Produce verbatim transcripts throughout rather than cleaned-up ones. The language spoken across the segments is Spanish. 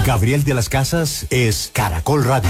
Gabriel de las Casas es Caracol Radio.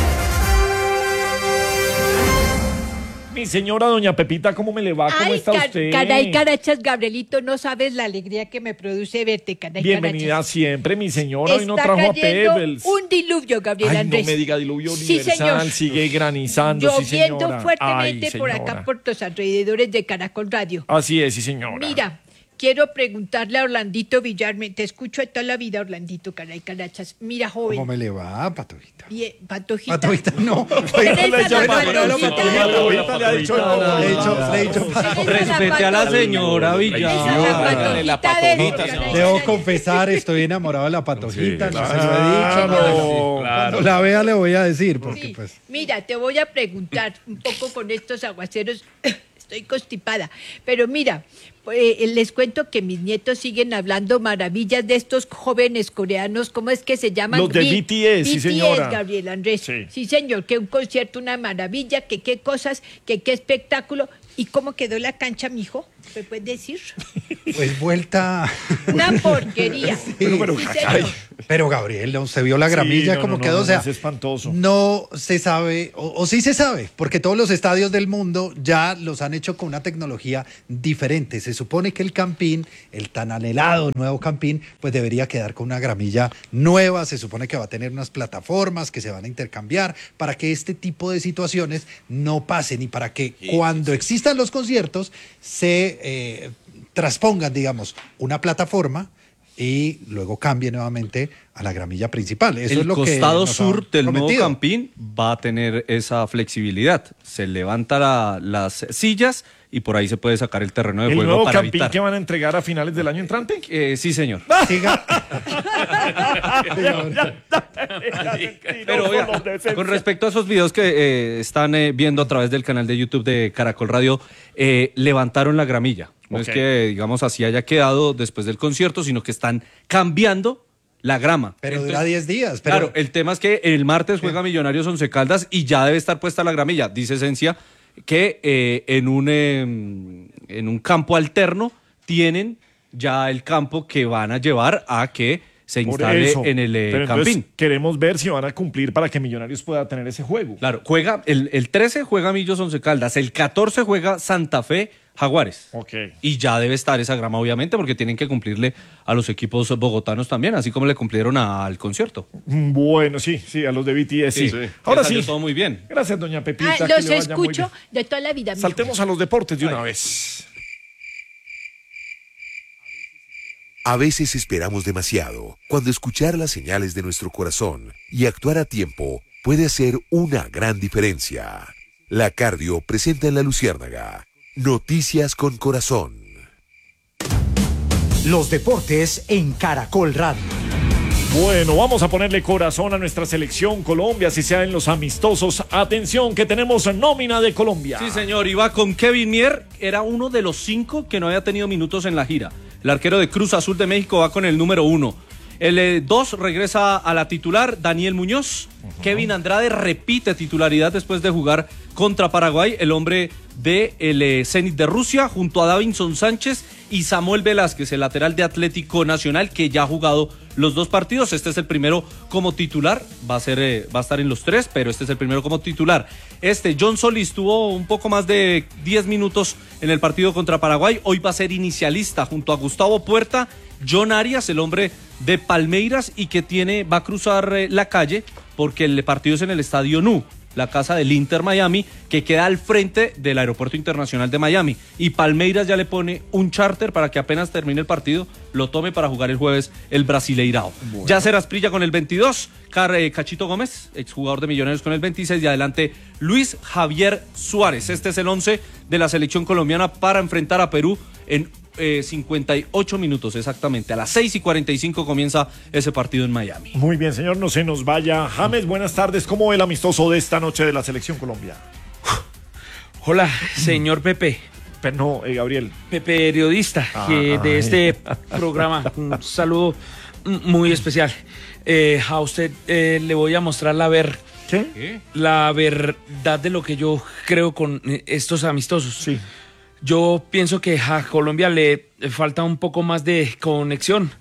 Mi señora doña Pepita, ¿cómo me le va? ¿Cómo Ay, está car usted? Caray, carachas, Gabrielito, no sabes la alegría que me produce verte, caray, Bienvenida carachas. siempre, mi señora. Hoy no Está trajo a cayendo Pebbles. un diluvio, Gabriel Ay, Andrés. no me diga diluvio Sí, universal, señor. sigue granizando, sí, Lloviendo señora. fuertemente Ay, por señora. acá, por los alrededores de Caracol Radio. Así es, sí, señora. Mira, quiero preguntarle a Orlandito Villarme, te escucho de toda la vida, Orlandito, caray, carachas. Mira, joven. ¿Cómo me le va, Patojita? Bien, Patojita. Patojita, no. Eres Le a llama la Patojita. Patojita. Patojita le ha dicho Le he dicho, le he dicho Eres Patojita. Respete a la señora Esa es la Villar. Patojita de esto, caray, Debo caray. confesar, estoy enamorado de la Patojita, Sí, no se lo he dicho. claro, Cuando la vea le voy a decir, porque Sí, pues... mira, te voy a preguntar un poco con estos aguaceros. Estoy constipada. Pero mira, eh, les cuento que mis nietos siguen hablando maravillas de estos jóvenes coreanos. ¿Cómo es que se llaman? Los de B T S, sí, señora. Gabriel Andrés. Sí. Sí, señor, que un concierto, una maravilla, que qué cosas, que qué espectáculo. ¿Y cómo quedó la cancha, mijo? ¿Me puedes decir? Pues vuelta... Una porquería. Pero, pero, Sí, ay, señor. Pero Gabriel, ¿no? Se vio la gramilla no, como no, no, quedó, no, o sea, es espantoso. no se sabe, o, o sí se sabe, porque todos los estadios del mundo ya los han hecho con una tecnología diferente. Se supone que el Campín, el tan anhelado nuevo Campín, pues debería quedar con una gramilla nueva, se supone que va a tener unas plataformas que se van a intercambiar para que este tipo de situaciones no pasen y para que cuando existan los conciertos se eh, transpongan, digamos, una plataforma y luego cambie nuevamente a la gramilla principal. Eso El es lo que costado nos sur han del nuevo prometido. Campín va a tener esa flexibilidad. Se levanta la- las sillas y por ahí se puede sacar el terreno de ¿El juego nuevo para Campín evitar. que van a entregar a finales del año entrante? Eh, sí, señor. Siga. Pero oiga, con respecto a esos videos que eh, están eh, viendo a través del canal de YouTube de Caracol Radio, eh, levantaron la gramilla. No Ok. es que, digamos, así haya quedado después del concierto, sino que están cambiando la grama. Pero Entonces, dura diez días. Pero Claro, el tema es que el martes juega Millonarios Once Caldas y ya debe estar puesta la gramilla. Dice Esencia que eh, en, un, eh, en un campo alterno tienen ya el campo que van a llevar a que se Por instale eso. en el eh, Pero entonces Campín. queremos ver si van a cumplir para que Millonarios pueda tener ese juego. Claro, juega el, el trece juega Millos Once Caldas, el catorce juega Santa Fe Jaguares. Ok. Y ya debe estar esa grama, obviamente, porque tienen que cumplirle a los equipos bogotanos también, así como le cumplieron a- al concierto. Bueno, sí, sí, a los de B T S, sí. Ahora Le salió sí. todo muy bien. Gracias, doña Pepita. Ah, que los le vaya muy escucho bien. de toda la vida. mijo. Saltemos a los deportes de una vez. A veces esperamos demasiado, cuando escuchar las señales de nuestro corazón y actuar a tiempo puede hacer una gran diferencia. La Cardio presenta en La Luciérnaga Noticias con Corazón. Los deportes en Caracol Radio. Bueno, vamos a ponerle corazón a nuestra selección Colombia, si sea en los amistosos. Atención, que tenemos nómina de Colombia. Sí, señor, iba con Kevin Mier, era uno de los cinco que no había tenido minutos en la gira. El arquero de Cruz Azul de México va con el número uno. El eh, dos regresa a la titular, Daniel Muñoz. Uh-huh. Kevin Andrade repite titularidad después de jugar contra Paraguay, el hombre de el eh, Zenit de Rusia, junto a Davinson Sánchez y Samuel Velázquez, el lateral de Atlético Nacional, que ya ha jugado los dos partidos. Este es el primero como titular, va a ser, eh, va a estar en los tres, pero este es el primero como titular. Este, John Solís tuvo un poco más de diez minutos en el partido contra Paraguay, hoy va a ser inicialista junto a Gustavo Puerta, John Arias, el hombre de Palmeiras y que tiene, va a cruzar eh, la calle porque el partido es en el Estadio Nu, la casa del Inter Miami, que queda al frente del Aeropuerto Internacional de Miami. Y Palmeiras ya le pone un charter para que apenas termine el partido, lo tome para jugar el jueves el Brasileirao. Bueno. Yacer Asprilla con el veintidós, Car eh, Cachito Gómez, exjugador de Millonarios con el veintiséis, y adelante Luis Javier Suárez. Este es el once de la selección colombiana para enfrentar a Perú en Eh, cincuenta y ocho minutos exactamente. A las seis y cuarenta y cinco comienza ese partido en Miami. Muy bien, señor, no se nos vaya. James, buenas tardes. ¿Cómo ve el amistoso de esta noche de la selección Colombia? Hola, señor Pepe. Pero no, eh, Gabriel. Pepe, periodista que de este programa. Un saludo muy especial. Eh, a usted eh, le voy a mostrar la ver. ¿Qué? ¿Qué? La verdad de lo que yo creo con estos amistosos. Sí. Yo pienso que a Colombia le falta un poco más de conexión.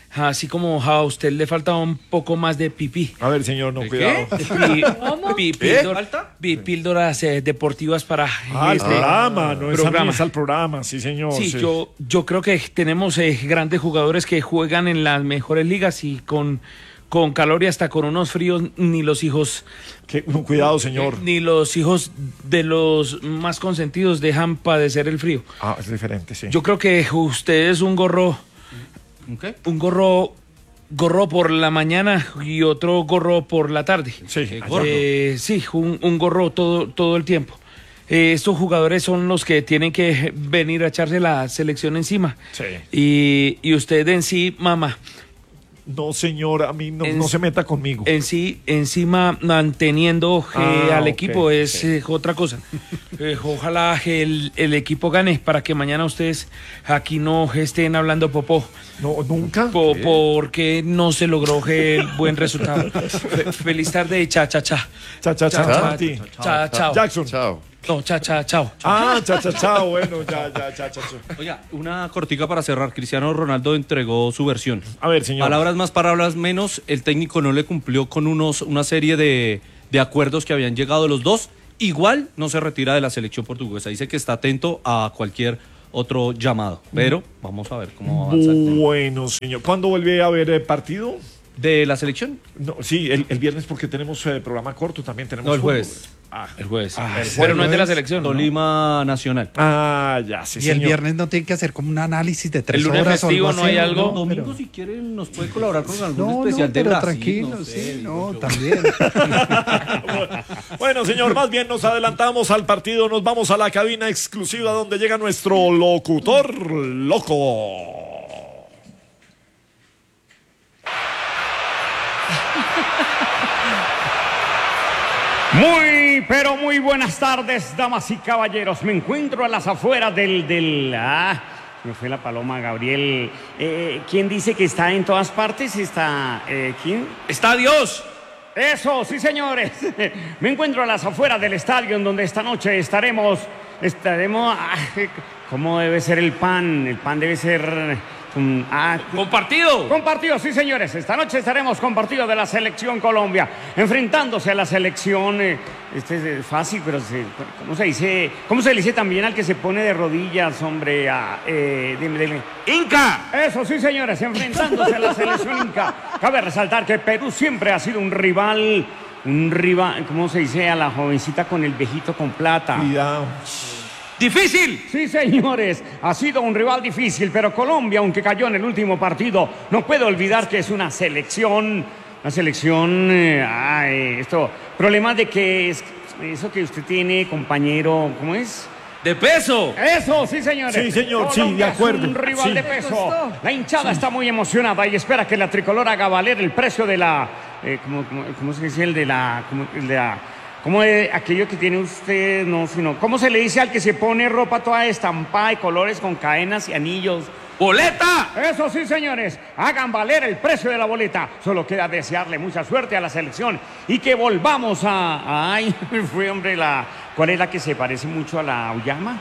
así como a usted le falta un poco más de pipí. A ver, señor, no, ¿De cuidado. Pi- ¿Cómo? pi- ¿Eh? píldor- ¿Falta? pi- Píldoras eh, deportivas para Ah, el este programa, no es a mí, programa. es al programa, sí, señor. Sí, yo, yo creo que tenemos eh, grandes jugadores que juegan en las mejores ligas y con, con calor y hasta con unos fríos ni los hijos Que- no, cuidado, señor. ni los hijos de los más consentidos dejan padecer el frío. Ah, es diferente, sí. Yo creo que usted es un gorro, ¿Qué? un gorro, gorro por la mañana y otro gorro por la tarde. Sí, Qué allá. gorro. Eh, sí, un, un gorro todo, todo el tiempo. Eh, estos jugadores son los que tienen que venir a echarse la selección encima. Sí. Y, y usted en sí, mamá, No, señor, a mí no, En- no se meta conmigo. en sí, encima manteniendo eh, Ah, al ok, equipo es sí. eh, otra cosa. Eh, ojalá el, el equipo gane para que mañana ustedes aquí no estén hablando popó. No, nunca. Po- porque no se logró el buen resultado. Fe- feliz tarde y cha, cha, cha. Cha, cha, cha, Cha, cha, ti. cha, chao. Jackson. Chao. No, cha, cha, chao. Ah, cha, cha, cha, bueno, ya, ya, cha, cha, cha. Oiga, una cortica para cerrar. Cristiano Ronaldo entregó su versión. A ver, señor. Palabras más, palabras menos. El técnico no le cumplió con unos, una serie de, de acuerdos que habían llegado los dos. Igual no se retira de la selección portuguesa. Dice que está atento a cualquier otro llamado. Pero vamos a ver cómo avanza el tema. Bueno, señor. ¿Cuándo vuelve a haber eh, partido? ¿De la selección? No, sí, el, el viernes porque tenemos eh, programa corto, también tenemos No, el fútbol. jueves. Ah, El jueves. Ah, Pero el Pero no es de la jueves, selección. ¿no? Tolima Nacional. ah, ya, sí, Y señor. el viernes no tienen que hacer como un análisis de tres El lunes horas o algo festivo no así, hay algo. No, Domingo, pero- si quieren, nos puede colaborar con algún No, especial no, de pero Brasil. tranquilo, no sé, sí, digo no, yo. también. Bueno, señor, más bien nos adelantamos al partido, nos vamos a la cabina exclusiva donde llega nuestro locutor loco. Muy, pero muy buenas tardes, damas y caballeros. Me encuentro a las afueras del... del ah, me fue la paloma, Gabriel. Eh, ¿Quién dice que está en todas partes? Está... Eh, ¿Quién? ¡Está Dios! Eso, sí, señores. Me encuentro a las afueras del estadio en donde esta noche estaremos... Estaremos... ah, ¿cómo debe ser el pan? El pan debe ser... um, ah, ¡Compartido! Compartido, sí, señores. Esta noche estaremos con partido de la Selección Colombia, enfrentándose a la selección. Eh, este es fácil, pero se, ¿cómo se dice? ¿Cómo se le dice también al que se pone de rodillas, hombre? A, eh, dime, dime. ¡Inca! Eso sí, señores, enfrentándose a la selección inca. Cabe resaltar que Perú siempre ha sido un rival, un rival, ¿cómo se dice? A la jovencita con el viejito con plata. Cuidado. ¡Difícil! Sí, señores, ha sido un rival difícil, pero Colombia, aunque cayó en el último partido, no puede olvidar que es una selección, una selección, eh, ay, esto, problema de que es, eso que usted tiene, compañero, ¿cómo es? ¡De peso! Eso, sí, señores. Sí, señor, sí, Colombia de acuerdo, es un rival sí. de Me peso. costó. La hinchada está muy emocionada y espera que la tricolor haga valer el precio de la, eh, ¿cómo, cómo, cómo se dice el de la, cómo, el de la, cómo es aquello que tiene usted, no, sino, ¿cómo se le dice al que se pone ropa toda estampada de colores con cadenas y anillos? ¡Boleta! Eso sí, señores, hagan valer el precio de la boleta. Solo queda desearle mucha suerte a la selección y que volvamos a... Ay, fue hombre la... ¿Cuál es la que se parece mucho a la Auyama?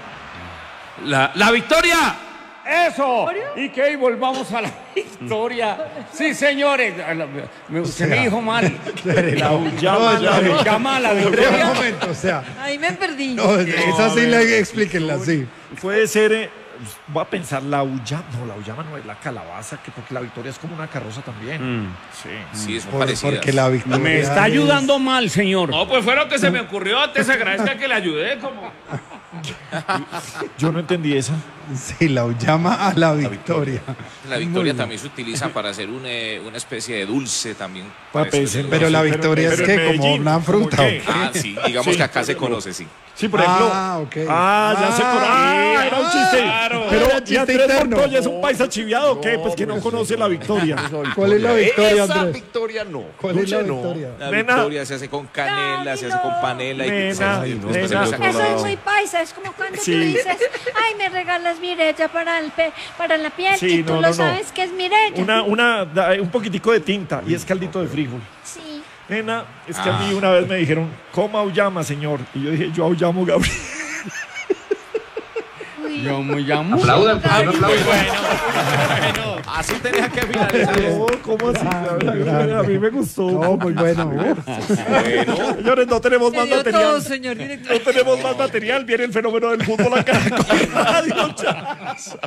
¡La, la victoria! ¡Eso! Y que volvamos a la victoria. Sí, señores. Me- Usted me dijo mal. La Ullama, No, ya. no, no. Llama a la Pero, victoria. un momento, o sea, Ahí me perdí. no, esa sí la explíquenla, sí. Puede ser, eh, voy a pensar, la Ullama, no, la Ullama no es la calabaza, que porque la victoria es como una carroza también. Sí. Sí, es muy Por- parecida. porque la victoria Me está es- ayudando mal, señor. No, pues fue lo que se me ocurrió. Antes agradezca que le ayudé. Como... Yo no entendí esa. Sí, la llama a la victoria. La victoria también se utiliza para hacer una, una especie de dulce también. Para Para eso pensar, es- Pero la victoria es en que como Medellín, una fruta, ¿cómo ¿o qué? qué? Ah, sí, digamos Sí, que acá se pero- conoce, sí. Sí, por ejemplo. Ah, ok. Ah, ya se conoce. Ah, era un chiste. Claro. Pero Era ¿y chiste Andrés interno. Montoya es un paisa chiviado o qué? Pues que no conoce la victoria. ¿Cuál es la victoria, Esa Andrés? victoria no. ¿Cuál es la Dulce no. victoria? La Nena. victoria se hace con canela, se hace con panela y Nena, y después nena. se usa con Eso es la- muy paisa, es como cuando Sí. tú dices, ay, me regalas mirella para, el pe- para la piel Sí, y tú no, lo no, no. sabes que es mirella. Una, una, da- un poquitico de tinta y es caldito de frijol. Sí. Nena, es que a Ah. mí una vez me dijeron, ¿cómo aullama, señor? Y yo dije, yo aullamo, Gabriel. Uy. Yo me llamo. Gabriel. Muy bueno. Bueno. Así tenía que finalizar. No, ¿cómo así? A mí me gustó. No, muy bueno. Bueno, señores, no tenemos más dio material. todo, señor director. No tenemos más material. Viene el fenómeno del fútbol acá. Adiós, chao.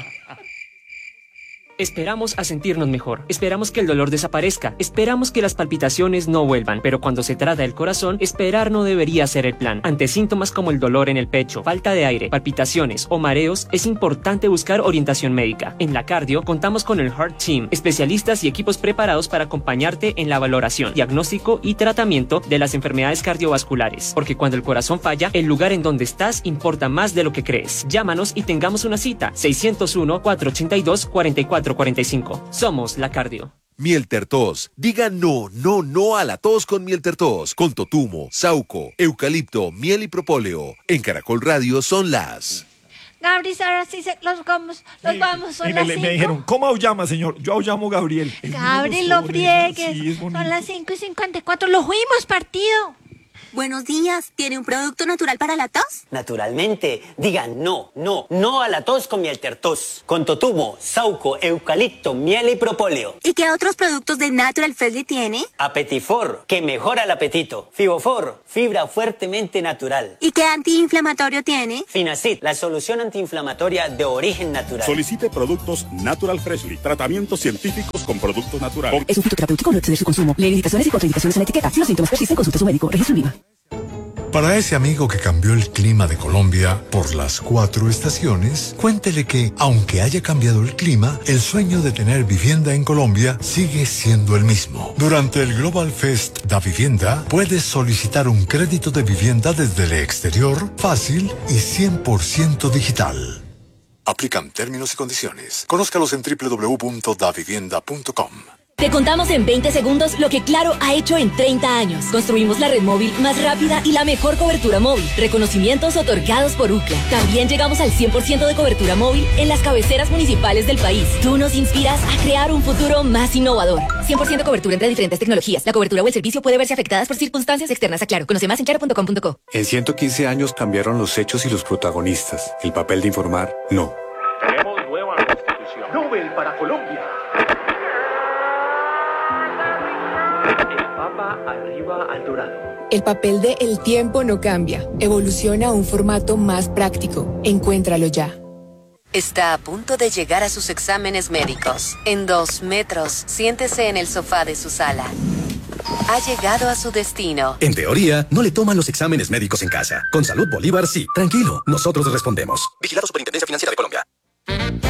Esperamos a sentirnos mejor, esperamos que el dolor desaparezca, esperamos que las palpitaciones no vuelvan, pero cuando se trata del corazón, esperar no debería ser el plan. Ante síntomas como el dolor en el pecho, falta de aire, palpitaciones o mareos, es importante buscar orientación médica. En la Cardio contamos con el Heart Team, especialistas y equipos preparados para acompañarte en la valoración, diagnóstico y tratamiento de las enfermedades cardiovasculares, porque cuando el corazón falla, el lugar en donde estás importa más de lo que crees. Llámanos y tengamos una cita, seis cero uno, cuatro ocho dos, cuatro cuatro cuarenta y cinco. Somos la Cardio. Miel Tertos. Diga no, no, no a la tos con Miel Tertos. Con totumo, sauco, eucalipto, miel y propóleo. En Caracol Radio son las... Gabri, ahora sí se, los vamos, los vamos, son Mire, las le- cinco. me dijeron, ¿cómo aullama, señor? Yo aullamo Gabriel. Es Gabri, muy lo gustó, friegues. sí, es bonito. Son las cinco y cincuenta y cuatro. Lo fuimos, partido. Buenos días, ¿tiene un producto natural para la tos? Naturalmente, digan no, no, no a la tos con Miel Tertos. Con totumo, sauco, eucalipto, miel y propóleo. ¿Y qué otros productos de Natural Freshly tiene? Apetifor, que mejora el apetito. Fibofor, fibra fuertemente natural. ¿Y qué antiinflamatorio tiene? Finacid, la solución antiinflamatoria de origen natural. Solicite productos Natural Freshly, tratamientos científicos con productos naturales. Es un fitoterapéutico, no exceder su consumo. Lee indicaciones y contraindicaciones en la etiqueta. Si los síntomas persisten, consulte a su médico. Registro IVA. Para ese amigo que cambió el clima de Colombia por las cuatro estaciones, cuéntele que, aunque haya cambiado el clima, el sueño de tener vivienda en Colombia sigue siendo el mismo. Durante el Global Fest Da Vivienda, puedes solicitar un crédito de vivienda desde el exterior, fácil y cien por ciento digital. Aplican términos y condiciones. Conózcalos en doble u doble u doble u punto da vivienda punto com. Te contamos en veinte segundos lo que Claro ha hecho en treinta años. Construimos la red móvil más rápida y la mejor cobertura móvil. Reconocimientos otorgados por UCLA. También llegamos al cien por ciento de cobertura móvil en las cabeceras municipales del país. Tú nos inspiras a crear un futuro más innovador. cien por ciento cobertura entre diferentes tecnologías. La cobertura o el servicio puede verse afectadas por circunstancias externas a Claro. Conoce más en claro punto com punto co. En ciento quince años cambiaron los hechos y los protagonistas. El papel de informar, no. Tenemos nueva constitución. Nobel para Colombia. El Papa arriba al dorado. El papel de El Tiempo no cambia. Evoluciona a un formato más práctico. Encuéntralo ya. Está a punto de llegar a sus exámenes médicos. En dos metros, siéntese en el sofá de su sala. Ha llegado a su destino. En teoría, no le toman los exámenes médicos en casa. Con Salud Bolívar, sí. Tranquilo, nosotros respondemos. Vigilado Superintendencia Financiera de Colombia.